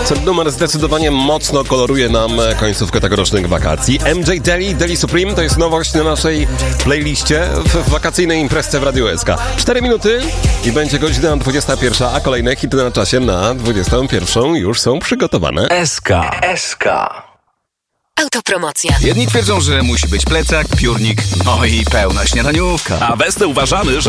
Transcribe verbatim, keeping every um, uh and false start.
Ten numer zdecydowanie mocno koloruje nam końcówkę tegorocznych wakacji. M J Deli, Deli Supreme to jest nowość na naszej playliście w wakacyjnej imprezce w Radiu S K. Cztery minuty i będzie godzina dwudziesta pierwsza, a kolejne hity na czasie na dwudziestą pierwszą już są przygotowane. S K. S K. Autopromocja. Jedni twierdzą, że musi być plecak, piórnik, no i pełna śniadaniówka. A Westy uważamy, że